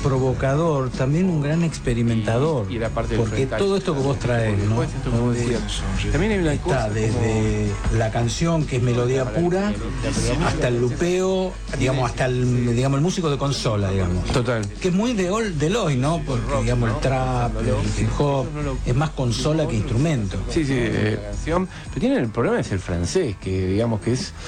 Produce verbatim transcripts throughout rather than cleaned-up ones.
provocador, también un gran experimentador. Y, y la parte del porque todo esto que vos traes, ¿no? Esto que vos decías. También hay una Está cosa desde como... la canción, que es melodía pura, hasta el lupeo, digamos, hasta el, digamos, el músico de consola, digamos. Total. Que es muy de hoy, del hoy, ¿no? Porque, digamos, el trap, el hip hop, es más consola que instrumento. Sí, sí, eh, canción. Pero tiene el problema es el francés, que digamos que es...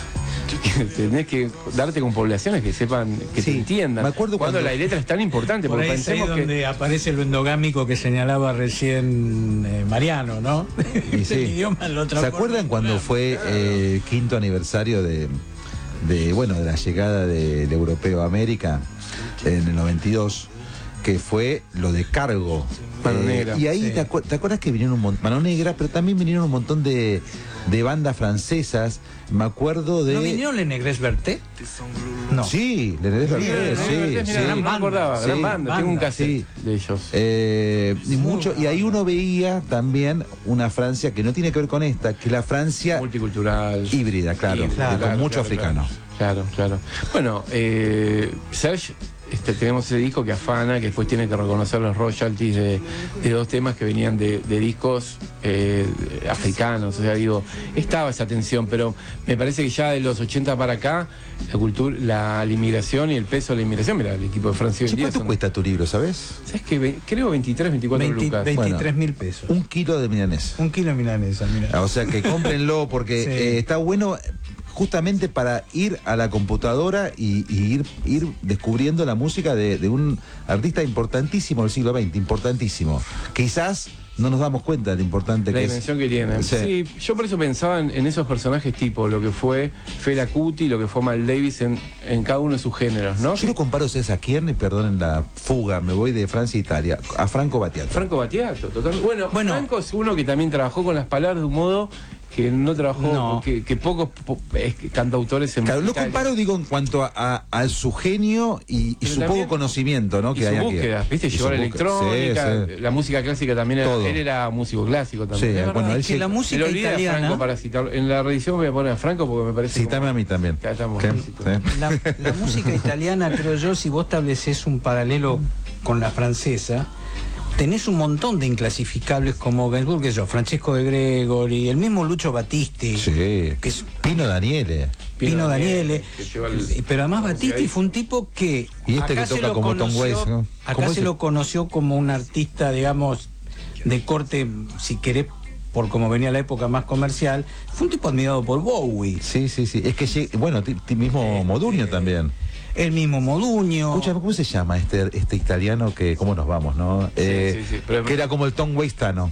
tenés que darte con poblaciones que sepan, que sí, te entiendan. Me acuerdo cuando, cuando la letra es tan importante, Por porque ahí es ahí pensemos donde que aparece lo endogámico que señalaba recién eh, Mariano, ¿no? Y sí. El idioma lo ¿Se acuerdan cuando fue el eh, quinto aniversario de, de, bueno, de la llegada del de europeo a América en el noventa y dos? Que fue lo de Cargo. Mano eh, Negra. Y ahí Sí. te, acu te acuerdas que vinieron un montón, Mano Negra, pero también vinieron un montón de, de bandas francesas. Me acuerdo de... ¿No vinieron Le Negres Berté? No. Sí, Le Negres Berté, sí, sí. Gran banda, acordaba, Sí, gran banda, tengo un cassette sí. de ellos. Eh, y mucho, y ahí uno veía también una Francia que no tiene que ver con esta, que es la Francia Multicultural. híbrida, claro, Sí, de- claro, con claro, mucho claro, africano. Claro, claro. Bueno, eh, Serge, este, tenemos ese disco que afana, que después tiene que reconocer los royalties de, de dos temas que venían de, de discos eh, africanos. O sea, digo, estaba esa tensión, pero me parece que ya de los ochenta para acá, la cultura, la, la inmigración y el peso de la inmigración, mira, el equipo de Francia hoy en Che, día ¿cuánto son- cuesta tu libro, sabes? ¿Sabes qué? Ve- Creo veintitrés, veinticuatro veinte, lucas. veintitrés mil pesos. Un kilo de milanesa. Un kilo de milanesa, mira. O sea que cómprenlo porque Sí. eh, está bueno justamente para ir a la computadora y, y ir, ir descubriendo la música de, de un artista importantísimo del siglo veinte, importantísimo. Quizás no nos damos cuenta de lo importante La que dimensión es. que tiene. Sí. Sí, yo por eso pensaba en, en esos personajes tipo lo que fue Fela Kuti, lo que fue Miles Davis en, en cada uno de sus géneros, ¿no? Yo lo comparo, ¿sabes a quién? Y perdonen la fuga, me voy de Francia a Italia, a Franco Battiato. Franco Battiato, totalmente. Bueno, Bueno. Franco es uno que también trabajó con las palabras de un modo que no trabajó, No. que, que pocos po- es que cantautores en Claro, lo musicales. comparo, digo, en cuanto a, a- a su genio y, y Pero su también- poco conocimiento, ¿no? Y Que su hay aquí. búsqueda, ¿viste? Y Llevar su búsqueda. electrónica, Sí, sí. la música clásica también era, Todo. él era músico clásico también. Sí, Es bueno, verdad. él Es que sí- la Se música lo olvida a italiana, Franco para citarlo. En la redición voy a poner a Franco porque me parece Cítame como- a mí también. Ya estamos. ¿Qué? Sí. Sí. la, la música italiana, creo yo, si vos estableces un paralelo con la francesa, tenés un montón de inclasificables como Gainsbourg, que yo, Francesco de Gregori, el mismo Lucio Battisti, Sí. que es Pino Daniele. Pino Daniele, que lleva el- pero además la Battisti música fue un tipo que Y este acá que se toca lo como Tom conoció- Waits, ¿no? ¿Cómo acá es se el- lo conoció como un artista, digamos, de corte, si querés, por como venía la época más comercial. Fue un tipo admirado por Bowie, Sí, sí, sí. Es que, lleg- bueno, ti, ti mismo Modugno también. el mismo Modugno. Escúchame, ¿cómo se llama este, este italiano que, cómo nos vamos, no? Eh, sí, sí, pero- que era como el Tom Waitstano.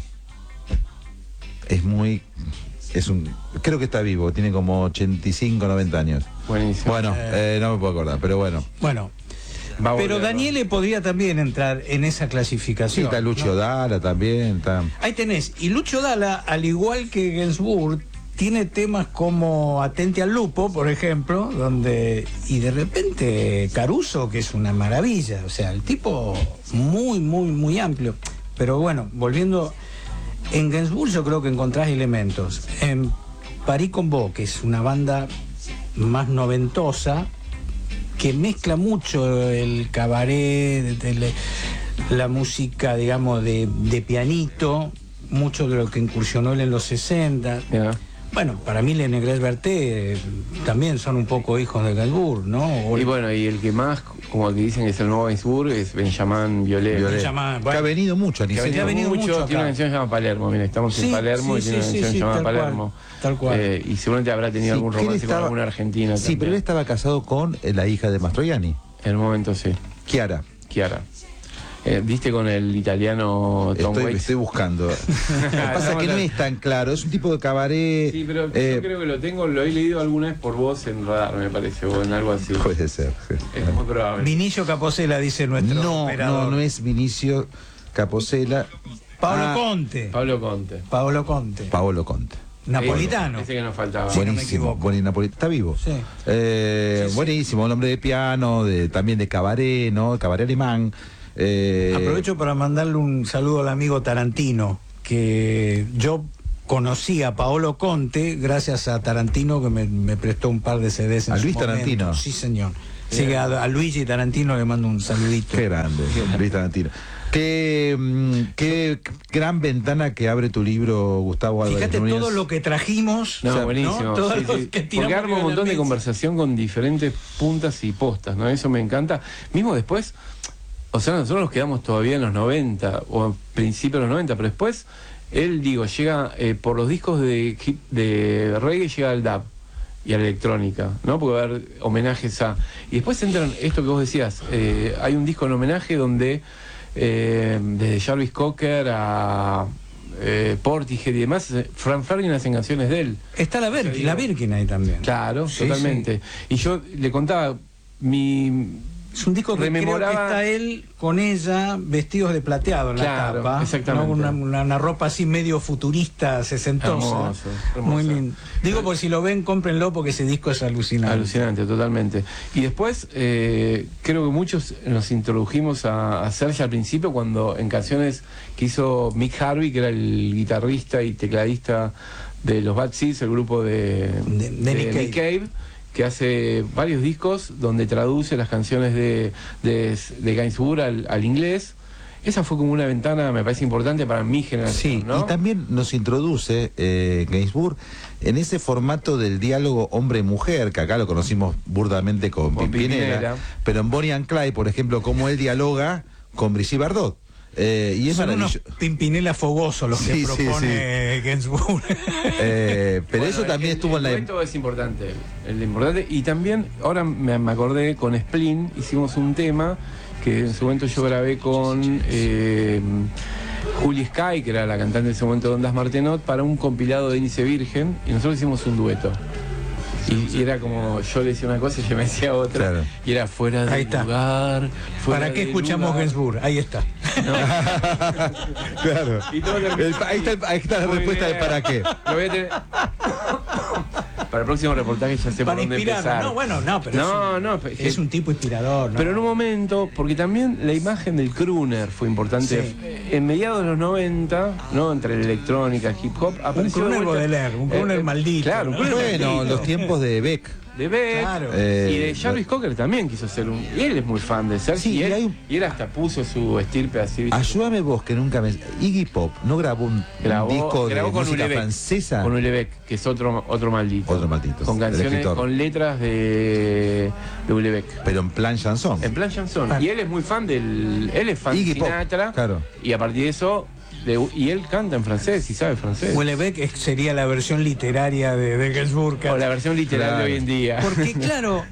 Es muy, es un, creo que está vivo, tiene como ochenta y cinco, noventa años. Buenísimo. Bueno, eh, no me puedo acordar, pero bueno. Bueno, Va a pero volver, Daniele podría también entrar en esa Sí, clasificación. está Lucio Dalla también, está. Ahí tenés. Y Lucio Dalla, al igual que Gainsbourg, tiene temas como Atente al Lupo, por ejemplo, donde. Y de repente Caruso, que es una maravilla. O sea, el tipo muy, muy, muy amplio. Pero bueno, volviendo. En Gainsbourg yo creo que encontrás elementos. En Paris con Vos, que es una banda más noventosa, que mezcla mucho el cabaret, de- de- la música, digamos, de, de pianito, mucho de lo que incursionó él en los sesenta. Ya. Bueno, para mí Le Negres Berté eh, también son un poco hijos de Gainsbourg, ¿no? O- Y bueno, y el que más, como que dicen que es el nuevo Gainsbourg, es Benjamin Biolay. Violet. llama- Que bueno. ha venido mucho a Que ha Niceto. ha venido mucho, mucho tiene una acá. canción llamada Palermo, mira, estamos Sí, en Palermo sí, y tiene una sí, canción sí, llamada tal cual, Palermo. tal cual. Eh, y seguramente habrá tenido Sí, algún que él romance estaba- con alguna argentina Sí, pero él también. estaba casado con eh, la hija de Mastroianni, En el momento sí, Chiara. Chiara. Eh, ¿Viste con el italiano Tom Estoy, Waits? estoy buscando. Lo que pasa es que no es tan claro, es un tipo de cabaret. Sí, pero eh, yo creo que lo tengo, lo he leído alguna vez por vos en Radar, me parece, o en algo así. Puede ser. sí. Es muy probable. Vinicio Caposela, dice nuestro No, operador. no, no es Vinicio Caposela. Pablo Ah, Conte. Pablo Conte. Pablo Conte. Paolo Conte. Napolitano. Ese que nos faltaba. Sí, no me Buenísimo, equivoco. buen Napoli- está vivo. Sí. Eh, Sí, sí. Buenísimo, un hombre de piano, de, también de cabaret, ¿no? Cabaret alemán. Eh, Aprovecho para mandarle un saludo al amigo Tarantino, que yo conocí a Paolo Conte gracias a Tarantino, que me, me prestó un par de C Ds en ¿A su Luis momento. Tarantino? Sí, señor. Así que a, a Luigi Tarantino le mando un saludito. Qué grande, Luis Tarantino. Qué, mm, qué gran ventana que abre tu libro, Gustavo Álvarez Fíjate Núñez. todo lo que trajimos. No, o sea, buenísimo. ¿no? Todo Sí, lo sí. que tiramos Porque arma un arriba de montón la de mesa. conversación con diferentes puntas y postas, ¿no? Eso me encanta. Mismo después, o sea, nosotros nos quedamos todavía en los noventa, o a principios de los noventa, pero después, él, digo, llega eh, por los discos de, hip- de reggae, llega al dub y a la electrónica, ¿no? Porque va a haber homenajes a... Y después entran esto que vos decías, eh, hay un disco en homenaje donde, eh, desde Jarvis Cocker a... Eh, Portishead y demás, eh, Frank Ferdinand hacen canciones de él. Está la Birkin, O sea, digo, la Birkin ahí también. Claro, Sí, totalmente. Y yo le contaba, mi... Es un disco que rememoraba- creo que está él con ella vestidos de plateado en Claro, la tapa. exactamente. ¿No? Una, una, una ropa así medio futurista, sesentosa. Hermoso, hermoso. Muy lindo. Digo, por si lo ven, cómprenlo porque ese disco es alucinante. Alucinante, totalmente. Y después, eh, creo que muchos nos introdujimos a, a Serge al principio cuando en canciones que hizo Mick Harvey, que era el guitarrista y tecladista de los Bad Seeds, el grupo de, De- de Nick Nick Cave, que hace varios discos donde traduce las canciones de, de, de Gainsbourg al, al inglés. Esa fue como una ventana, me parece importante para mi generación, Sí, ¿no? y también nos introduce eh, Gainsbourg en ese formato del diálogo hombre-mujer, que acá lo conocimos burdamente con, Con Pimpinela, Pimpinela. pero en Bonnie and Clyde, por ejemplo, cómo él dialoga con Brigitte Bardot. Eh, y es Son unos maravilloso. Pimpinela fogosos los que Sí, sí, propone Gainsbourg. Eh, pero Bueno, eso es también que estuvo en la... El dueto es importante, el importante. Y también, ahora me, me acordé, con Splin hicimos un tema que en su momento yo grabé con eh, Julie Sky, que era la cantante en ese momento de Ondas Martenot, para un compilado de Índice Virgen, y nosotros hicimos un dueto. Y, y era como, yo le decía una cosa y ella me decía otra. Claro. Y era fuera de Ahí está. lugar. Fuera ¿Para qué de escuchamos lugar. Gainsbourg? Ahí está. Claro. Y todo terminó- El- ahí, está, el- ahí está la Muy respuesta de bien. para qué. Lo voy a tener- Para el próximo reportaje ya sé Para por dónde inspirarnos. empezar. No, bueno, no, pero No, es, un, no, pe- es un tipo inspirador, ¿no? Pero en un momento, porque también la imagen del crooner fue importante. Sí. En mediados de los noventa, ¿no? Entre la electrónica, hip hop, apareció. de crooner vuelta- Baudelaire, un Eh, crooner eh, maldito, Claro, un ¿no? crooner Bueno, maldito. los tiempos de Beck. De Beck. Claro. Eh, Y de Jarvis Cocker también quiso ser un. Y él es muy fan de Serge. Sí, y, y él, hay un- y él hasta puso su estirpe así. ¿viste? Ayúdame vos, que nunca me... Iggy Pop, ¿no grabó un, un Grabó, disco de grabó con música Ulebeck, francesa? Con Ulebeck, que es otro, otro maldito. Otro maldito, Con el canciones, escritor. con letras de, de Ulebeck. Pero en plan chanson. En plan chanson. Ah. Y él es muy fan del. Él es fan Iggy de Pop, Sinatra. claro. Y a partir de eso. de- y él canta en francés y sabe francés. Houellebecq es- sería la versión literaria de, de Gainsbourg. O la versión literal Claro. de hoy en día. Porque claro,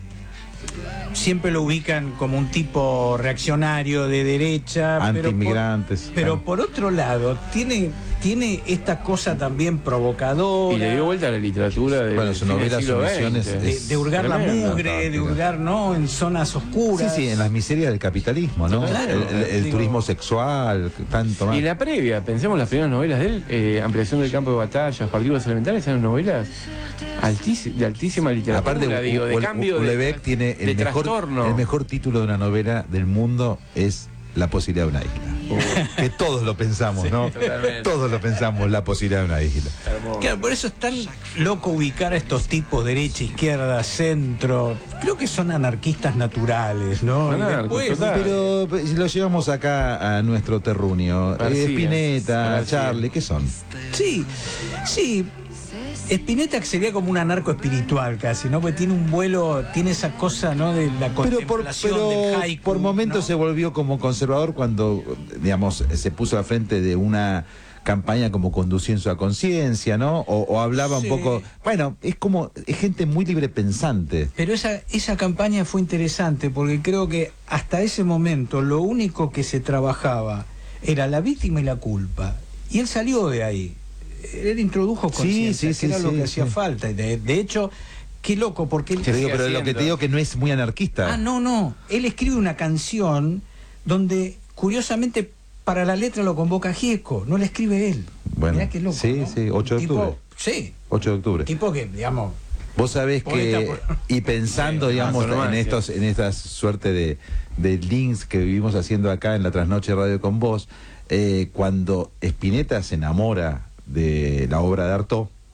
siempre lo ubican como un tipo reaccionario de derecha, pero por, Anti-inmigrantes. pero claro. por otro lado tiene tiene esta cosa también provocadora. Y le dio vuelta a la literatura de, Bueno, su fin del novela, siglo sus misiones, veinte. de, de hurgar la Tremendo. mugre, de Fantástico. hurgar, ¿no? En zonas Sí, oscuras. sí, en las miserias del capitalismo, ¿no? Claro, el el- el digo- turismo sexual, tanto más. Y la previa, pensemos las primeras novelas de él, eh, Ampliación del campo de batalla, Partículas elementales, eran novelas altísi- de altísima literatura, Aparte, digo, de Ule- cambio de, Ulebeck tiene de el mejor, trastorno. el mejor título de una novela del mundo es La posibilidad de una isla. Que todos lo pensamos, Sí, ¿no? totalmente. Todos lo pensamos, la posibilidad de una isla. Hermoso. Claro, por eso es tan loco ubicar a estos tipos derecha, izquierda, centro. Creo que son anarquistas naturales, ¿no? Y Anarcos, después, total. Pero eh, si lo llevamos acá a nuestro terruño, García, eh, Spinetta, García. Charlie, ¿qué son? sí, sí. Spinetta sería como un anarco espiritual casi, ¿no? Porque tiene un vuelo, tiene esa cosa, ¿no? De la Pero por, contemplación pero del haiku. por momentos ¿no? se volvió como conservador cuando, digamos, se puso al frente de una campaña como conduciendo a conciencia, ¿no? O, o hablaba Sí. un poco... Bueno, es como... Es gente muy libre pensante. Pero esa, esa campaña fue interesante porque creo que hasta ese momento lo único que se trabajaba era la víctima y la culpa. Y él salió de ahí. Él introdujo Sí, conciencia, sí, que sí, era lo sí, que hacía sí. falta. Y De, de hecho, qué loco, porque él... Te digo, pero lo que haciendo. te digo que no es muy anarquista. Ah, no, no. Él escribe una canción donde, curiosamente, para la letra lo convoca Gieco, no la escribe él. Bueno, Mirá qué loco, sí, ¿no? sí, ocho de Tipo- octubre. Sí, ocho de octubre. tipo que, digamos... Vos sabés Poeta que, por- y pensando, Sí, digamos, en antonomasia. estos, en esta suerte de, de links que vivimos haciendo acá en la Trasnoche Radio con vos, eh, cuando Spinetta se enamora de la obra de Artaud,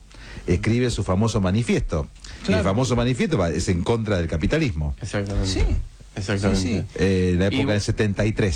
escribe su famoso manifiesto. Claro. Y el famoso manifiesto va- es en contra del capitalismo. Exactamente. Sí. Exactamente. Sí, sí. Eh, en la época Y- del setenta y tres.